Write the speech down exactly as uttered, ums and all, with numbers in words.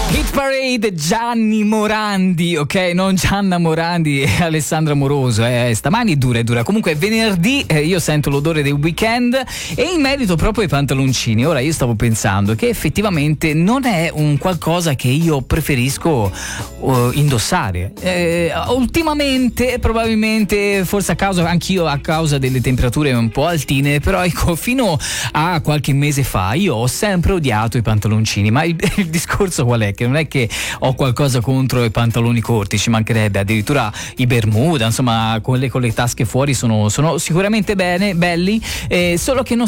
Hit Parade, Gianni Morandi, ok? Non Gianna Morandi e Alessandra Moroso. Eh, stamani è dura, è dura. Comunque è venerdì, eh, io sento l'odore del weekend. E in merito proprio ai pantaloncini, ora io stavo pensando che effettivamente non è un qualcosa che io preferisco uh, indossare. Eh, ultimamente, probabilmente, forse a causa, anch'io a causa delle temperature un po' altine, però ecco, fino a qualche mese fa io ho sempre odiato i pantaloncini. Ma il, il discorso qual è? Che non è che ho qualcosa contro i pantaloni corti, ci mancherebbe, addirittura i bermuda, insomma, quelle con le tasche fuori sono, sono sicuramente bene, belli, eh, solo che non